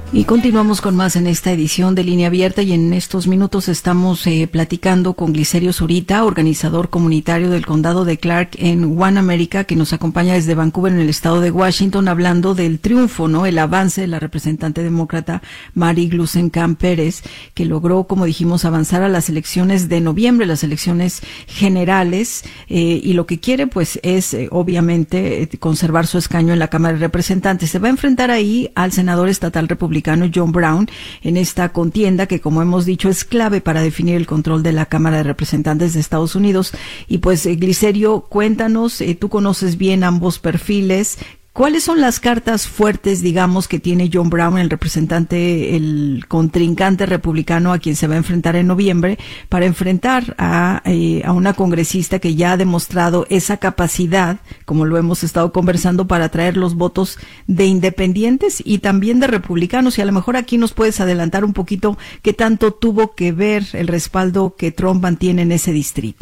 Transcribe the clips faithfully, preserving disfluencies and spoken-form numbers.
Y continuamos con más en esta edición de Línea Abierta, y en estos minutos estamos eh, platicando con Glicerio Zurita, organizador comunitario del condado de Clark en One America, que nos acompaña desde Vancouver en el estado de Washington, hablando del triunfo, ¿no? El avance de la representante demócrata Mary Gluesenkamp Pérez, que logró, como dijimos, avanzar a las elecciones de noviembre, las elecciones generales, eh, y lo que quiere, pues, es eh, obviamente eh, conservar su escaño en la Cámara de Representantes. Se va a enfrentar ahí al senador estatal republicano John Brown en esta contienda que, como hemos dicho, es clave para definir el control de la Cámara de Representantes de Estados Unidos. Y pues, eh, Glicerio, cuéntanos, eh, tú conoces bien ambos perfiles. ¿Cuáles son las cartas fuertes, digamos, que tiene John Brown, el representante, el contrincante republicano a quien se va a enfrentar en noviembre, para enfrentar a, eh, a una congresista que ya ha demostrado esa capacidad, como lo hemos estado conversando, para atraer los votos de independientes y también de republicanos? Y a lo mejor aquí nos puedes adelantar un poquito qué tanto tuvo que ver el respaldo que Trump mantiene en ese distrito.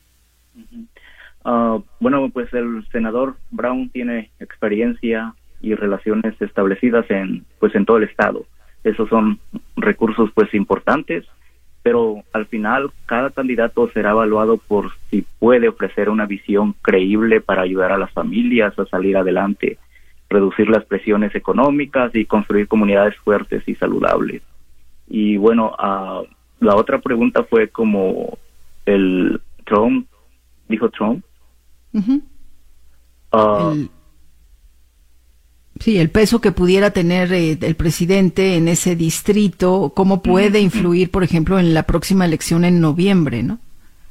Uh, bueno, pues el senador Brown tiene experiencia y relaciones establecidas en, pues, en todo el estado. Esos son recursos, pues, importantes, pero al final cada candidato será evaluado por si puede ofrecer una visión creíble para ayudar a las familias a salir adelante, reducir las presiones económicas y construir comunidades fuertes y saludables. Y bueno, uh, la otra pregunta fue como el Trump, dijo Trump. Uh-huh. Uh, el, sí, el peso que pudiera tener eh, el presidente en ese distrito, cómo puede uh-huh. influir, por ejemplo, en la próxima elección en noviembre, ¿no?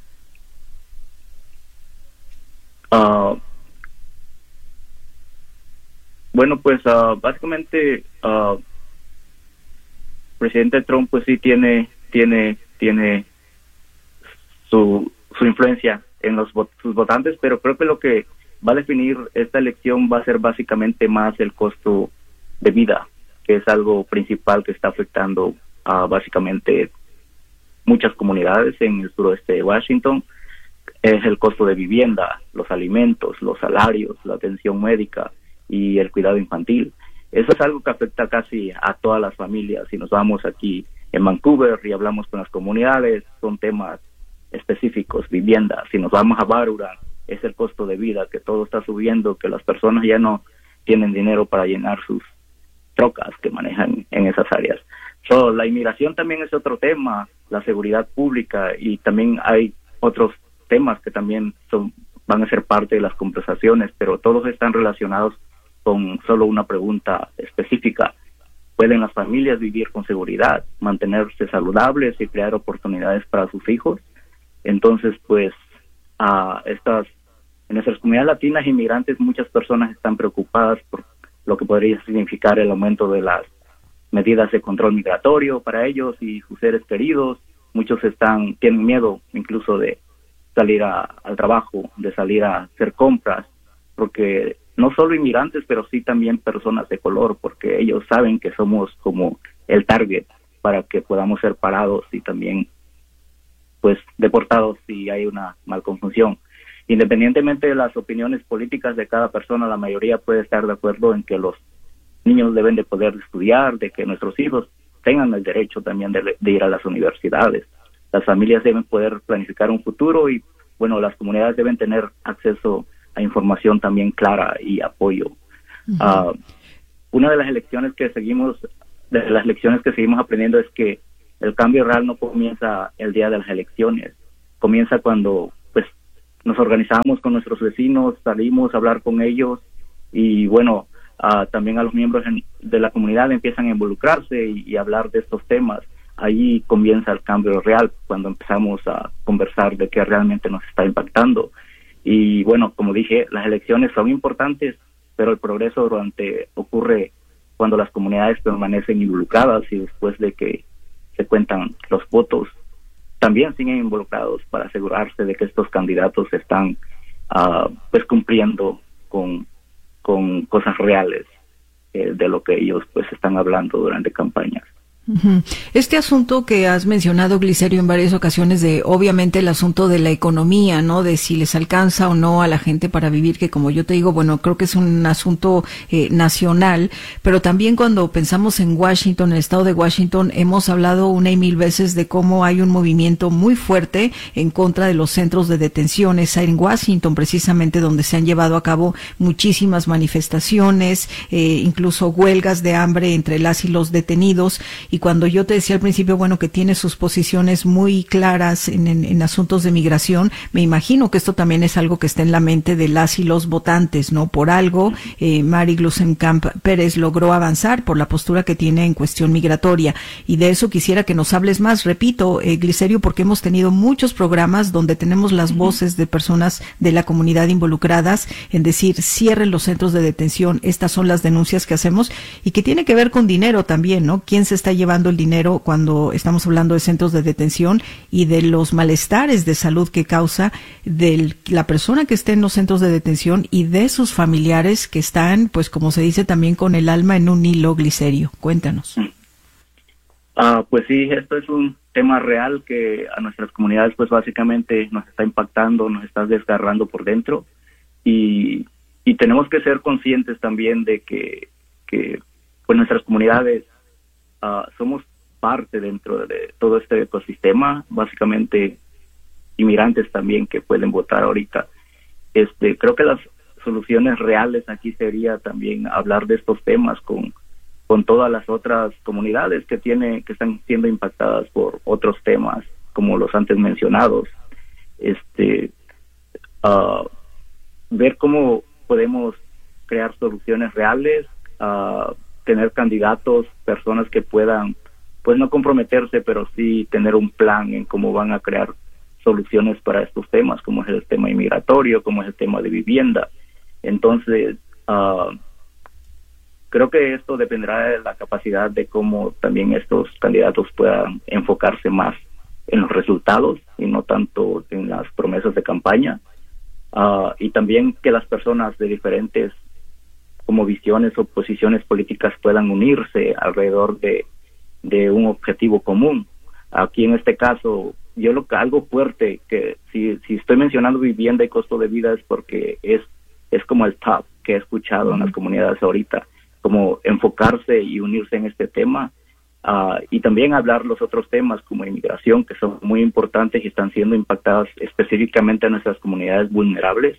Uh, bueno, pues uh, básicamente, uh, presidente Trump, pues sí tiene, tiene, tiene su, su influencia en los sus votantes, pero creo que lo que va a definir esta elección va a ser básicamente más el costo de vida, que es algo principal que está afectando a básicamente muchas comunidades en el suroeste de Washington. Es el costo de vivienda, los alimentos, los salarios, la atención médica y el cuidado infantil. Eso es algo que afecta casi a todas las familias. Si nos vamos aquí en Vancouver y hablamos con las comunidades, son temas específicos, vivienda. Si nos vamos a Barura, es el costo de vida, que todo está subiendo, que las personas ya no tienen dinero para llenar sus trocas que manejan en esas áreas. So, la inmigración también es otro tema, la seguridad pública, y también hay otros temas que también son, van a ser parte de las conversaciones, pero todos están relacionados con solo una pregunta específica. ¿Pueden las familias vivir con seguridad, mantenerse saludables y crear oportunidades para sus hijos? Entonces, pues, a estas, en nuestras comunidades latinas inmigrantes, muchas personas están preocupadas por lo que podría significar el aumento de las medidas de control migratorio para ellos y sus seres queridos. Muchos están tienen miedo incluso de salir a, al trabajo, de salir a hacer compras, porque no solo inmigrantes, pero sí también personas de color, porque ellos saben que somos como el target para que podamos ser parados y también pues deportados si hay una malconfusión. Independientemente de las opiniones políticas de cada persona, la mayoría puede estar de acuerdo en que los niños deben de poder estudiar, de que nuestros hijos tengan el derecho también de, de ir a las universidades. Las familias deben poder planificar un futuro y, bueno, las comunidades deben tener acceso a información también clara y apoyo. Uh-huh. Uh, una de las elecciones que seguimos, de las lecciones que seguimos aprendiendo es que el cambio real no comienza el día de las elecciones, comienza cuando pues nos organizamos con nuestros vecinos, salimos a hablar con ellos y bueno, uh, también a los miembros en, de la comunidad empiezan a involucrarse y, y hablar de estos temas. Allí comienza el cambio real, cuando empezamos a conversar de qué realmente nos está impactando. Y bueno, como dije, las elecciones son importantes, pero el progreso durante ocurre cuando las comunidades permanecen involucradas y después de que se cuentan los votos, también siguen involucrados para asegurarse de que estos candidatos están uh, pues cumpliendo con, con cosas reales eh, de lo que ellos pues están hablando durante campañas. Este asunto que has mencionado, Glicerio, en varias ocasiones, de obviamente el asunto de la economía, ¿no? De si les alcanza o no a la gente para vivir, que como yo te digo, bueno, creo que es un asunto eh, nacional, pero también cuando pensamos en Washington, en el estado de Washington, hemos hablado una y mil veces de cómo hay un movimiento muy fuerte en contra de los centros de detenciones en Washington, precisamente donde se han llevado a cabo muchísimas manifestaciones, eh, incluso huelgas de hambre entre las y los detenidos. Y cuando yo te decía al principio, bueno, que tiene sus posiciones muy claras en, en, en asuntos de migración, me imagino que esto también es algo que está en la mente de las y los votantes, ¿no? Por algo, eh, Mary Gluesenkamp Pérez logró avanzar por la postura que tiene en cuestión migratoria. Y de eso quisiera que nos hables más. Repito, eh, Glicerio, porque hemos tenido muchos programas donde tenemos las voces de personas de la comunidad involucradas en decir, cierren los centros de detención, estas son las denuncias que hacemos, y que tiene que ver con dinero también, ¿no? ¿Quién se está llevando llevando el dinero cuando estamos hablando de centros de detención y de los malestares de salud que causa de la persona que esté en los centros de detención y de sus familiares que están, pues como se dice, también con el alma en un hilo? Glicerio, cuéntanos. Ah, pues sí, esto es un tema real que a nuestras comunidades pues básicamente nos está impactando, nos está desgarrando por dentro, y, y tenemos que ser conscientes también de que, que pues nuestras comunidades Uh, somos parte dentro de todo este ecosistema, básicamente inmigrantes también que pueden votar ahorita. Este, creo que las soluciones reales aquí sería también hablar de estos temas con, con todas las otras comunidades que tiene, que están siendo impactadas por otros temas, como los antes mencionados. Este, uh, ver cómo podemos crear soluciones reales, uh, tener candidatos, personas que puedan, pues no comprometerse, pero sí tener un plan en cómo van a crear soluciones para estos temas, como es el tema inmigratorio, como es el tema de vivienda. Entonces, uh, creo que esto dependerá de la capacidad de cómo también estos candidatos puedan enfocarse más en los resultados y no tanto en las promesas de campaña. Uh, y también que las personas de diferentes como visiones o posiciones políticas puedan unirse alrededor de, de un objetivo común. Aquí en este caso, yo lo que algo fuerte, que si, si estoy mencionando vivienda y costo de vida, es porque es, es como el top que he escuchado en las comunidades ahorita, como enfocarse y unirse en este tema, uh, y también hablar los otros temas como inmigración, que son muy importantes y están siendo impactadas específicamente en nuestras comunidades vulnerables.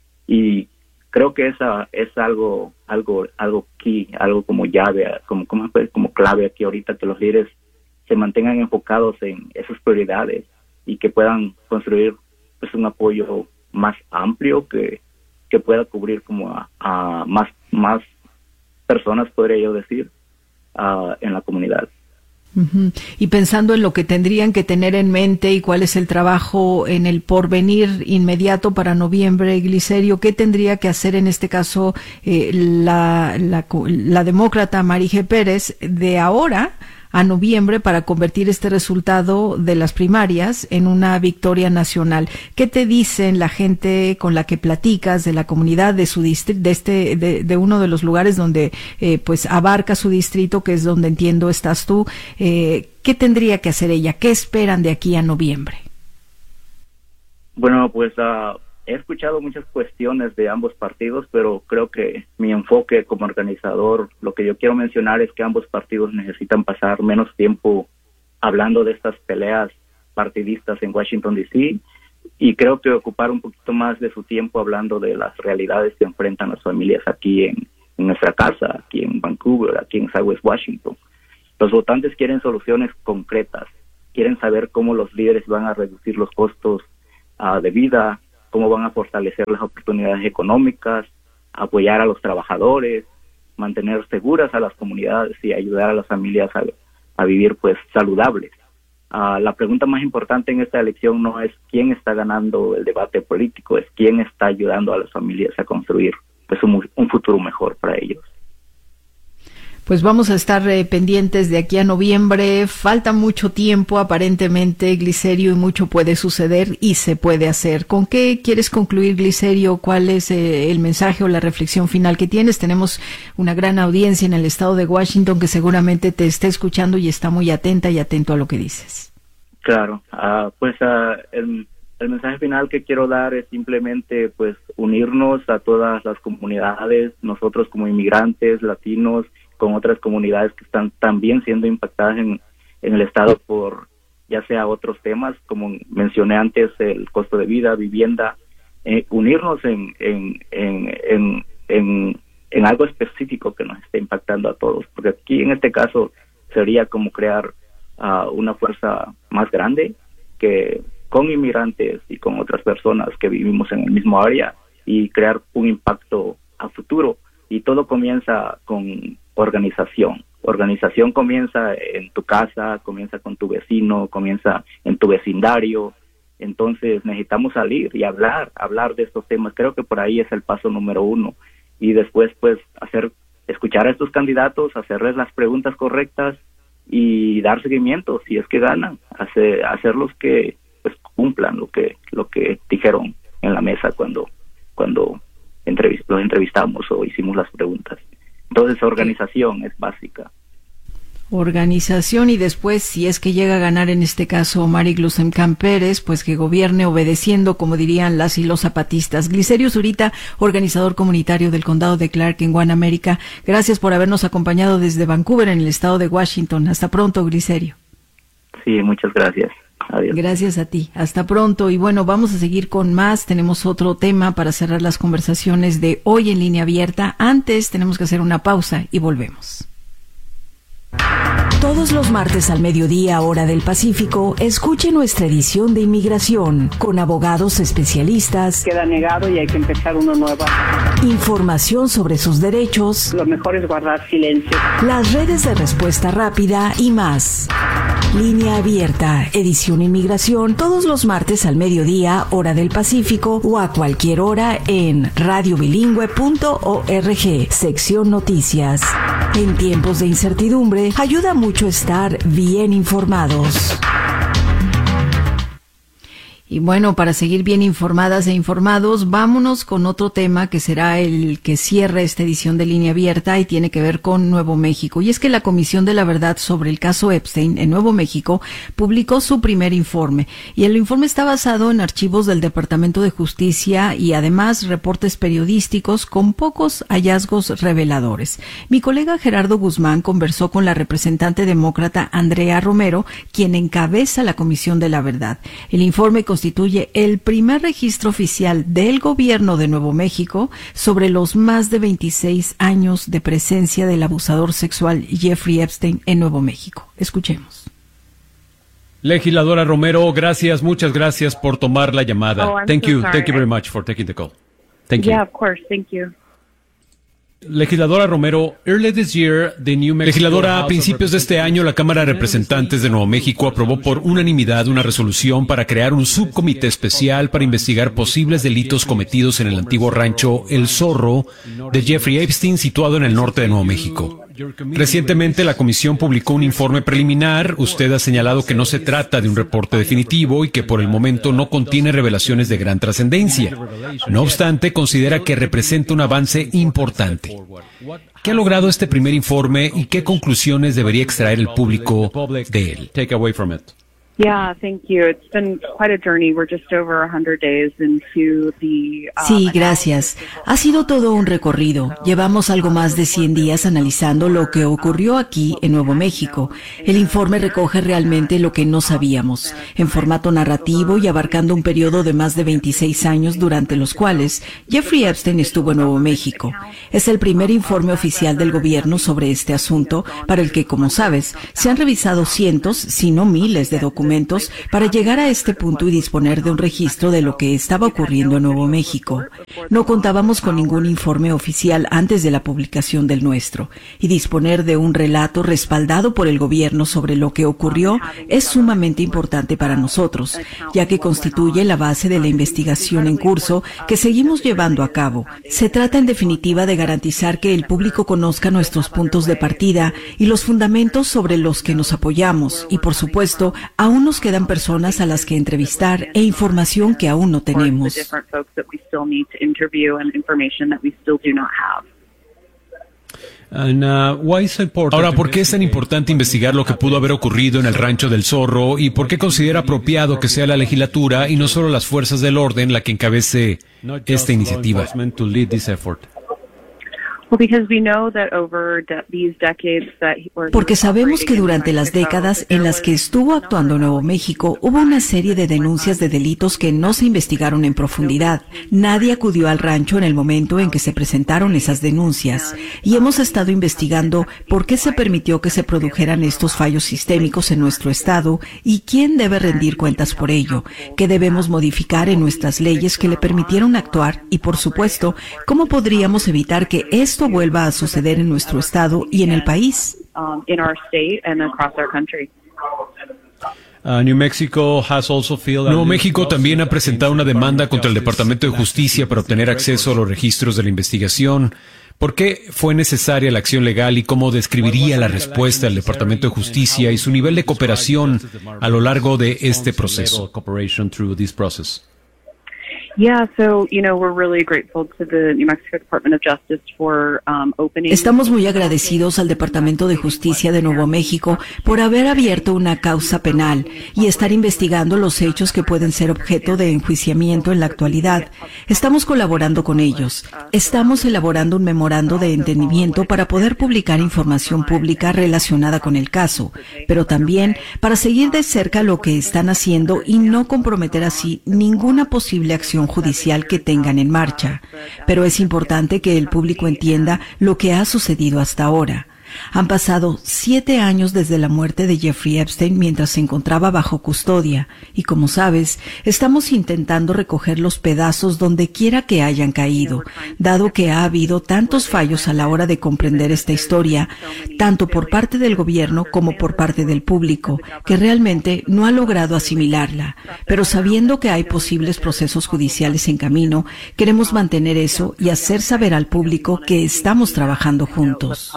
Y creo que esa es algo, algo, algo key, algo como llave, como, como, como clave aquí ahorita, que los líderes se mantengan enfocados en esas prioridades y que puedan construir pues un apoyo más amplio que, que pueda cubrir como a, a más, más personas, podría yo decir, uh, en la comunidad. Uh-huh. Y pensando en lo que tendrían que tener en mente y cuál es el trabajo en el porvenir inmediato para noviembre, Glicerio, ¿qué tendría que hacer en este caso eh, la, la, la demócrata Mary G. Pérez de ahora a noviembre para convertir este resultado de las primarias en una victoria nacional? ¿Qué te dicen la gente con la que platicas de la comunidad de su distrito, de este, de, de uno de los lugares donde eh, pues abarca su distrito, que es donde entiendo estás tú? Eh, ¿qué tendría que hacer ella? ¿Qué esperan de aquí a noviembre? Bueno, pues uh, he escuchado muchas cuestiones de ambos partidos, pero creo que mi enfoque como organizador, lo que yo quiero mencionar es que ambos partidos necesitan pasar menos tiempo hablando de estas peleas partidistas en Washington, D C, y creo que ocupar un poquito más de su tiempo hablando de las realidades que enfrentan las familias aquí en, en nuestra casa, aquí en Vancouver, aquí en Southwest Washington. Los votantes quieren soluciones concretas, quieren saber cómo los líderes van a reducir los costos uh, de vida, cómo van a fortalecer las oportunidades económicas, apoyar a los trabajadores, mantener seguras a las comunidades y ayudar a las familias a, a vivir pues saludables. Uh, la pregunta más importante en esta elección no es quién está ganando el debate político, es quién está ayudando a las familias a construir pues un, un futuro mejor para ellos. Pues vamos a estar eh, pendientes de aquí a noviembre. Falta mucho tiempo, aparentemente, Glicerio, y mucho puede suceder y se puede hacer. ¿Con qué quieres concluir, Glicerio? ¿Cuál es eh, el mensaje o la reflexión final que tienes? Tenemos una gran audiencia en el estado de Washington que seguramente te está escuchando y está muy atenta y atento a lo que dices. Claro, uh, pues uh, el, el mensaje final que quiero dar es simplemente pues unirnos a todas las comunidades, nosotros como inmigrantes, latinos, con otras comunidades que están también siendo impactadas en, en el estado por ya sea otros temas, como mencioné antes, el costo de vida, vivienda, eh, unirnos en en, en, en, en en algo específico que nos esté impactando a todos, porque aquí en este caso sería como crear uh, una fuerza más grande que con inmigrantes y con otras personas que vivimos en el mismo área y crear un impacto a futuro. Y todo comienza con organización. Organización comienza en tu casa, comienza con tu vecino, comienza en tu vecindario. Entonces necesitamos salir y hablar, hablar de estos temas. Creo que por ahí es el paso número uno. Y después, pues, hacer, escuchar a estos candidatos, hacerles las preguntas correctas y dar seguimiento si es que ganan, hacer, hacerlos que pues cumplan lo que lo que dijeron en la mesa cuando cuando entrevist- los entrevistamos o hicimos las preguntas. Entonces, organización es básica. Organización y después, si es que llega a ganar en este caso Mari Glusenkamp Pérez, pues que gobierne obedeciendo, como dirían las y los zapatistas. Glicerio Zurita, organizador comunitario del condado de Clark en One America, gracias por habernos acompañado desde Vancouver en el estado de Washington. Hasta pronto, Glicerio. Sí, muchas gracias. Adiós. Gracias a ti. Hasta pronto. Y bueno, vamos a seguir con más. Tenemos otro tema para cerrar las conversaciones de hoy en Línea Abierta. Antes tenemos que hacer una pausa y volvemos. Todos los martes al mediodía, hora del Pacífico, escuche nuestra edición de Inmigración con abogados especialistas. Queda negado y hay que empezar uno nuevo. Información sobre sus derechos. Lo mejor es guardar silencio. Las redes de respuesta rápida y más. Línea Abierta, edición Inmigración, todos los martes al mediodía, hora del Pacífico, o a cualquier hora en radio bilingüe punto org, sección Noticias. En tiempos de incertidumbre, ayuda mucho estar bien informados. Y bueno, para seguir bien informadas e informados, vámonos con otro tema que será el que cierra esta edición de Línea Abierta y tiene que ver con Nuevo México. Y es que la Comisión de la Verdad sobre el caso Epstein en Nuevo México publicó su primer informe. Y el informe está basado en archivos del Departamento de Justicia y además reportes periodísticos con pocos hallazgos reveladores. Mi colega Gerardo Guzmán conversó con la representante demócrata Andrea Romero, quien encabeza la Comisión de la Verdad. El informe constituye el primer registro oficial del gobierno de Nuevo México sobre los más de veintiséis años de presencia del abusador sexual Jeffrey Epstein en Nuevo México. Escuchemos. Legisladora Romero, gracias, muchas gracias por tomar la llamada. Oh, I'm thank so you, sorry. thank you very much for taking the call. Thank Yeah, you. of course. Thank you. Legisladora Romero, early this year, the New Mexico Legisladora, a principios de este año, la Cámara de Representantes de Nuevo México aprobó por unanimidad una resolución para crear un subcomité especial para investigar posibles delitos cometidos en el antiguo rancho El Zorro de Jeffrey Epstein, situado en el norte de Nuevo México. Recientemente, la comisión publicó un informe preliminar. Usted ha señalado que no se trata de un reporte definitivo y que por el momento no contiene revelaciones de gran trascendencia. No obstante, considera que representa un avance importante. ¿Qué ha logrado este primer informe y qué conclusiones debería extraer el público de él? Yeah, thank you. It's been quite a journey. We're just over one hundred days into the um, Sí, gracias. Ha sido todo un recorrido. Llevamos algo más de cien días analizando lo que ocurrió aquí en Nuevo México. El informe recoge realmente lo que no sabíamos, en formato narrativo y abarcando un periodo de más de veintiséis años durante los cuales Jeffrey Epstein estuvo en Nuevo México. Es el primer informe oficial del gobierno sobre este asunto, para el que, como sabes, se han revisado cientos, si no miles de documentos documentos para llegar a este punto y disponer de un registro de lo que estaba ocurriendo en Nuevo México. No contábamos con ningún informe oficial antes de la publicación del nuestro, y disponer de un relato respaldado por el gobierno sobre lo que ocurrió es sumamente importante para nosotros, ya que constituye la base de la investigación en curso que seguimos llevando a cabo. Se trata en definitiva de garantizar que el público conozca nuestros puntos de partida y los fundamentos sobre los que nos apoyamos, y por supuesto, aún nos quedan personas a las que entrevistar e información que aún no tenemos. Ahora, ¿por qué es tan importante investigar lo que pudo haber ocurrido en el Rancho del Zorro y por qué considera apropiado que sea la legislatura y no solo las fuerzas del orden la que encabece esta iniciativa? Porque sabemos que durante las décadas en las que estuvo actuando Nuevo México hubo una serie de denuncias de delitos que no se investigaron en profundidad. Nadie acudió al rancho en el momento en que se presentaron esas denuncias, y hemos estado investigando por qué se permitió que se produjeran estos fallos sistémicos en nuestro estado y quién debe rendir cuentas por ello, qué debemos modificar en nuestras leyes que le permitieron actuar y, por supuesto, cómo podríamos evitar que esto Esto vuelva a suceder en nuestro estado y en el país. Uh, New Mexico has also filed Nuevo México también ha presentado una demanda contra el Departamento de Justicia para obtener acceso a los registros de la investigación. ¿Por qué fue necesaria la acción legal y cómo describiría la respuesta del Departamento de Justicia y su nivel de cooperación a lo largo de este proceso? Estamos muy agradecidos al Departamento de Justicia de Nuevo México por haber abierto una causa penal y estar investigando los hechos que pueden ser objeto de enjuiciamiento en la actualidad. Estamos colaborando con ellos. Estamos elaborando un memorando de entendimiento para poder publicar información pública relacionada con el caso, pero también para seguir de cerca lo que están haciendo y no comprometer así ninguna posible acción judicial que tengan en marcha. Pero es importante que el público entienda lo que ha sucedido hasta ahora. Han pasado siete años desde la muerte de Jeffrey Epstein mientras se encontraba bajo custodia y, como sabes, estamos intentando recoger los pedazos donde quiera que hayan caído, dado que ha habido tantos fallos a la hora de comprender esta historia, tanto por parte del gobierno como por parte del público, que realmente no ha logrado asimilarla. Pero sabiendo que hay posibles procesos judiciales en camino, queremos mantener eso y hacer saber al público que estamos trabajando juntos.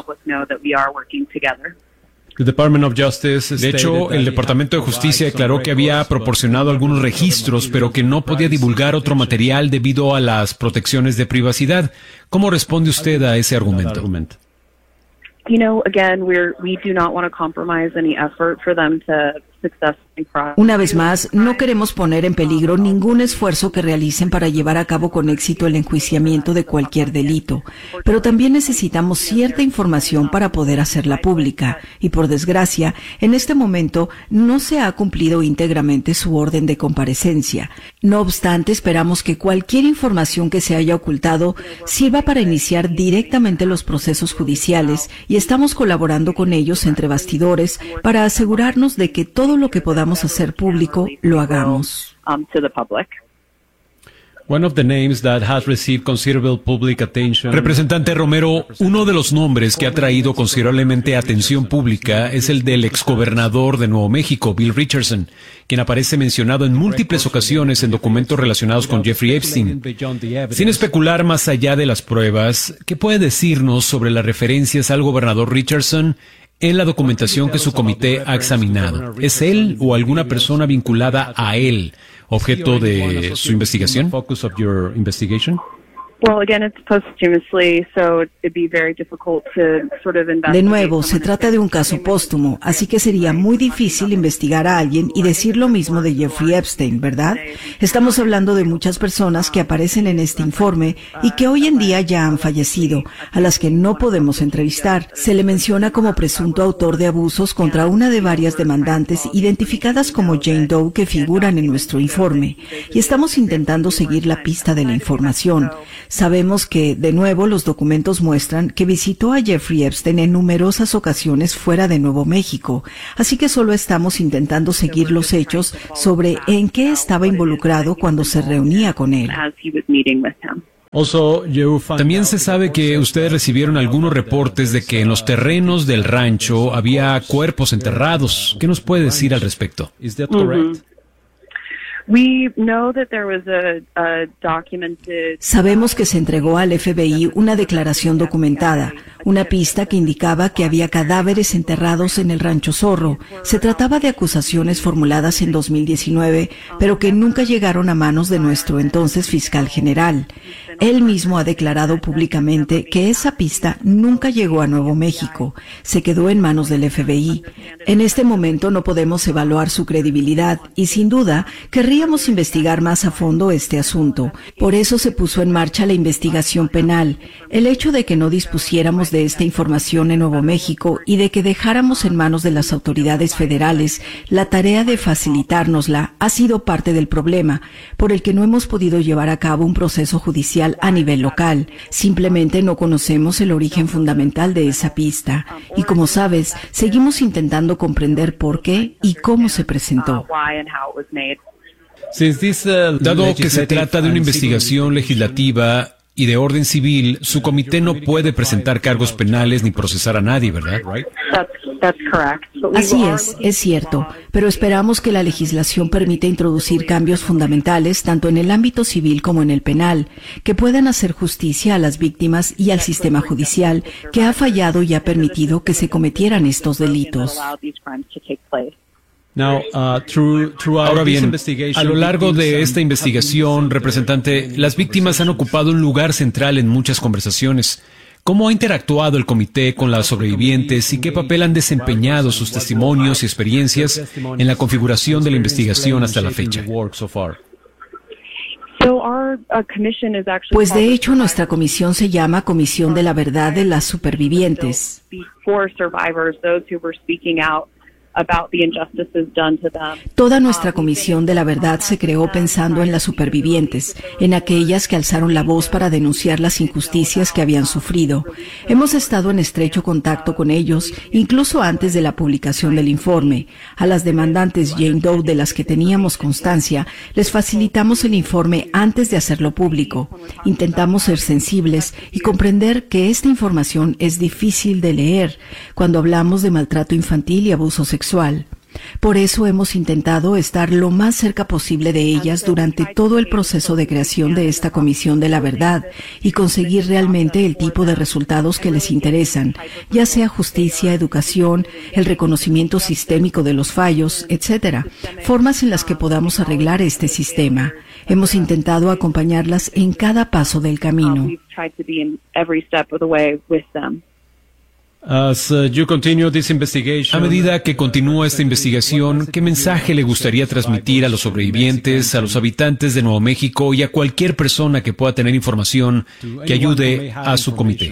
De hecho, el Departamento de Justicia declaró que había proporcionado algunos registros, pero que no podía divulgar otro material debido a las protecciones de privacidad. ¿Cómo responde usted a ese argumento? You know, again, we're, we do not want to compromise any effort for them to Una vez más, no queremos poner en peligro ningún esfuerzo que realicen para llevar a cabo con éxito el enjuiciamiento de cualquier delito, pero también necesitamos cierta información para poder hacerla pública, y por desgracia, en este momento no se ha cumplido íntegramente su orden de comparecencia. No obstante, esperamos que cualquier información que se haya ocultado sirva para iniciar directamente los procesos judiciales, y estamos colaborando con ellos entre bastidores para asegurarnos de que todo Todo lo que podamos hacer público, lo hagamos. Representante Romero, uno de los nombres que ha traído considerablemente atención pública es el del exgobernador de Nuevo México, Bill Richardson, quien aparece mencionado en múltiples ocasiones en documentos relacionados con Jeffrey Epstein. Sin especular más allá de las pruebas, ¿qué puede decirnos sobre las referencias al gobernador Richardson en la documentación que su comité ha examinado? ¿Es él o alguna persona vinculada a él objeto de su investigación? De nuevo, se trata de un caso póstumo, así que sería muy difícil investigar a alguien y decir lo mismo de Jeffrey Epstein, ¿verdad? Estamos hablando de muchas personas que aparecen en este informe y que hoy en día ya han fallecido, a las que no podemos entrevistar. Se le menciona como presunto autor de abusos contra una de varias demandantes identificadas como Jane Doe que figuran en nuestro informe, y estamos intentando seguir la pista de la información. Sabemos que, de nuevo, los documentos muestran que visitó a Jeffrey Epstein en numerosas ocasiones fuera de Nuevo México, así que solo estamos intentando seguir los hechos sobre en qué estaba involucrado cuando se reunía con él. También se sabe que ustedes recibieron algunos reportes de que en los terrenos del rancho había cuerpos enterrados. ¿Qué nos puede decir al respecto? Mm-hmm. We know that there was a, a documented... Sabemos que se entregó al F B I una declaración documentada, una pista que indicaba que había cadáveres enterrados en el Rancho Zorro. Se trataba de acusaciones formuladas en dos mil diecinueve, pero que nunca llegaron a manos de nuestro entonces fiscal general. Él mismo ha declarado públicamente que esa pista nunca llegó a Nuevo México, se quedó en manos del F B I. En este momento no podemos evaluar su credibilidad y, sin duda, querríamos investigar más a fondo este asunto. Por eso se puso en marcha la investigación penal. El hecho de que no dispusiéramos de esta información en Nuevo México y de que dejáramos en manos de las autoridades federales la tarea de facilitárnosla ha sido parte del problema, por el que no hemos podido llevar a cabo un proceso judicial a nivel local. Simplemente no conocemos el origen fundamental de esa pista. Y como sabes, seguimos intentando comprender por qué y cómo se presentó. Dado que se trata de una investigación legislativa y de orden civil, su comité no puede presentar cargos penales ni procesar a nadie, ¿verdad? Así es, es cierto, pero esperamos que la legislación permita introducir cambios fundamentales tanto en el ámbito civil como en el penal, que puedan hacer justicia a las víctimas y al sistema judicial que ha fallado y ha permitido que se cometieran estos delitos. Now, uh, through, Ahora bien, a lo largo de esta investigación, representante, las víctimas han ocupado un lugar central en muchas conversaciones. ¿Cómo ha interactuado el comité con las sobrevivientes y qué papel han desempeñado sus testimonios y experiencias en la configuración de la investigación hasta la fecha? Pues de hecho nuestra comisión se llama Comisión de la Verdad de las Supervivientes. Toda nuestra Comisión de la Verdad se creó pensando en las supervivientes, en aquellas que alzaron la voz para denunciar las injusticias que habían sufrido. Hemos estado en estrecho contacto con ellos, incluso antes de la publicación del informe. A las demandantes Jane Doe de las que teníamos constancia, les facilitamos el informe antes de hacerlo público. Intentamos ser sensibles y comprender que esta información es difícil de leer cuando hablamos de maltrato infantil y abuso sexual. Por eso hemos intentado estar lo más cerca posible de ellas durante todo el proceso de creación de esta Comisión de la Verdad y conseguir realmente el tipo de resultados que les interesan, ya sea justicia, educación, el reconocimiento sistémico de los fallos, etcétera, formas en las que podamos arreglar este sistema. Hemos intentado acompañarlas en cada paso del camino. As, uh, you continue this investigation, a medida que continúa esta investigación, ¿qué mensaje le gustaría transmitir a los sobrevivientes, a los habitantes de Nuevo México y a cualquier persona que pueda tener información que ayude a su comité?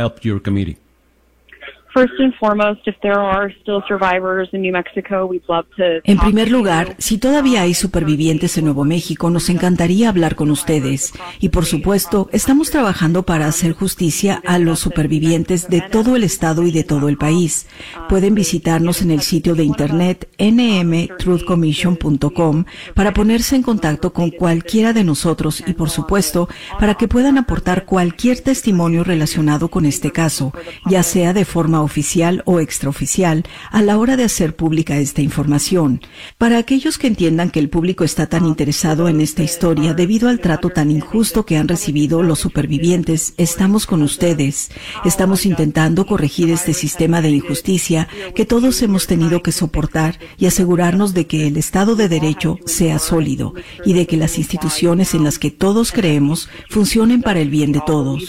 En primer lugar, si todavía hay supervivientes en Nuevo México, nos encantaría hablar con ustedes. Y por supuesto, estamos trabajando para hacer justicia a los supervivientes de todo el estado y de todo el país. Pueden visitarnos en el sitio de internet n m truth commission punto com para ponerse en contacto con cualquiera de nosotros y, por supuesto, para que puedan aportar cualquier testimonio relacionado con este caso, ya sea de forma oficial o extraoficial, a la hora de hacer pública esta información. Para aquellos que entiendan que el público está tan interesado en esta historia debido al trato tan injusto que han recibido los supervivientes, estamos con ustedes. Estamos intentando corregir este sistema de injusticia que todos hemos tenido que soportar y asegurarnos de que el Estado de Derecho sea sólido y de que las instituciones en las que todos creemos funcionen para el bien de todos.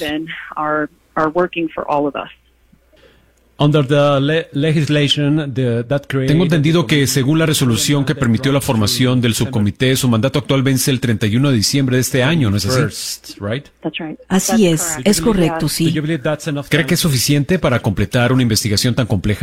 Under the le legislation, the, that created... Tengo entendido que, según la resolución que permitió la formación del subcomité, su mandato actual vence el treinta y uno de diciembre de este año, ¿no es así? Así es, es correcto, sí. ¿Cree que es suficiente para completar una investigación tan compleja?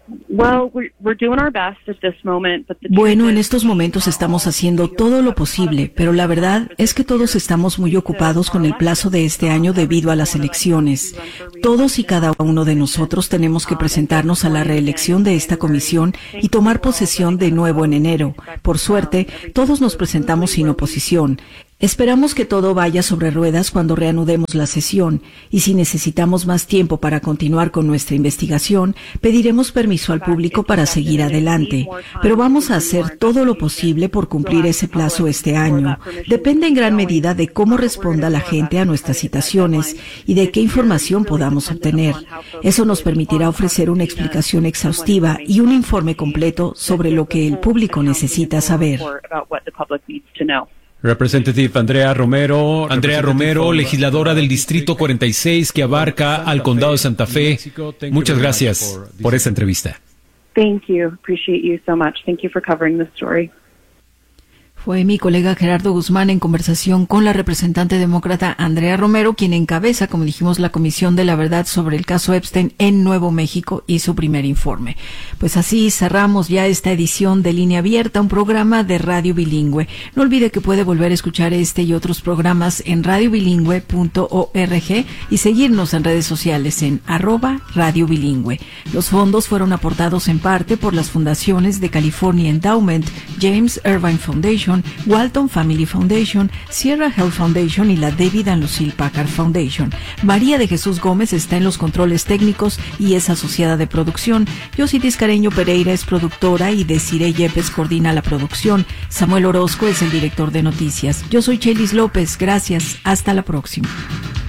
Bueno, en estos momentos estamos haciendo todo lo posible, pero la verdad es que todos estamos muy ocupados con el plazo de este año debido a las elecciones. Todos y cada uno de nosotros tenemos que presentarnos a la reelección de esta comisión y tomar posesión de nuevo en enero. Por suerte, todos nos presentamos sin oposición. Esperamos que todo vaya sobre ruedas cuando reanudemos la sesión, y si necesitamos más tiempo para continuar con nuestra investigación, pediremos permiso al público para seguir adelante. Pero vamos a hacer todo lo posible por cumplir ese plazo este año. Depende en gran medida de cómo responda la gente a nuestras citaciones y de qué información podamos obtener. Eso nos permitirá ofrecer una explicación exhaustiva y un informe completo sobre lo que el público necesita saber. Representative Andrea Romero, Andrea Romero, legisladora del Distrito cuarenta y seis que abarca al Condado de Santa Fe. Muchas gracias por esta entrevista. Thank you. Appreciate you so much. Thank you for covering this story. Fue mi colega Gerardo Guzmán en conversación con la representante demócrata Andrea Romero, quien encabeza, como dijimos, la Comisión de la Verdad sobre el caso Epstein en Nuevo México y su primer informe. Pues así cerramos ya esta edición de Línea Abierta, un programa de Radio Bilingüe. No olvide que puede volver a escuchar este y otros programas en radio bilingüe punto org y seguirnos en redes sociales en arroba Radio Bilingüe. Los fondos fueron aportados en parte por las fundaciones de California Endowment, James Irvine Foundation, Walton Family Foundation, Sierra Health Foundation y la David and Lucille Packard Foundation. María de Jesús Gómez está en los controles técnicos y es asociada de producción. Yossi Tiscareño Pereira es productora y Desiree Yepes coordina la producción. Samuel Orozco es el director de noticias. Yo soy Chelis López. Gracias. Hasta la próxima.